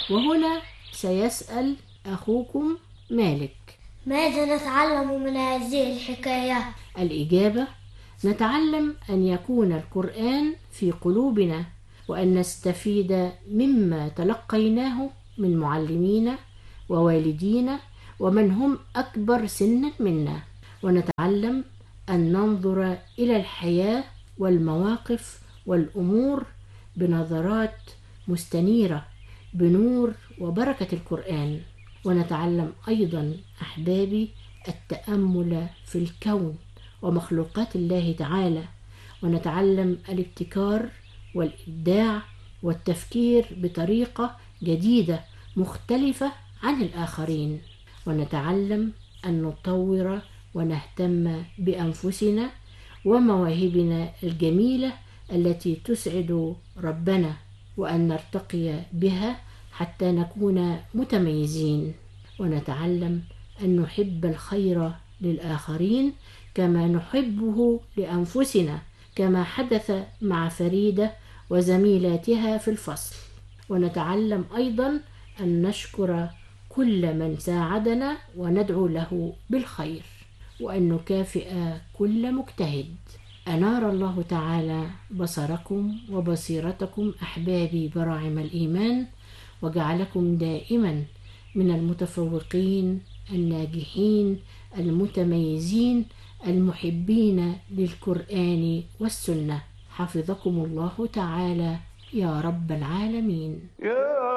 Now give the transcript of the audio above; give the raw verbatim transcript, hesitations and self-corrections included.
وهنا سيسأل أخوكم مالك: ماذا نتعلم من هذه الحكاية؟ الإجابة: نتعلم أن يكون القرآن في قلوبنا، وأن نستفيد مما تلقيناه من معلمينا ووالدينا ومن هم أكبر سنا منا، ونتعلم أن ننظر إلى الحياة والمواقف والأمور بنظرات مستنيرة بنور وبركة القرآن. ونتعلم أيضا أحبابي التأمل في الكون ومخلوقات الله تعالى، ونتعلم الابتكار والإبداع والتفكير بطريقة جديدة مختلفة عن الآخرين، ونتعلم أن نطور ونهتم بأنفسنا ومواهبنا الجميلة التي تسعد ربنا، وأن نرتقي بها حتى نكون متميزين. ونتعلم أن نحب الخير للآخرين كما نحبه لأنفسنا، كما حدث مع فريدة وزميلاتها في الفصل. ونتعلم أيضا أن نشكر كل من ساعدنا وندعو له بالخير، وأن نكافئ كل مجتهد. أنار الله تعالى بصركم وبصيرتكم أحبابي براعم الإيمان، وجعلكم دائما من المتفوقين الناجحين المتميزين المحبين للقرآن والسنة. حفظكم الله تعالى يا رب العالمين.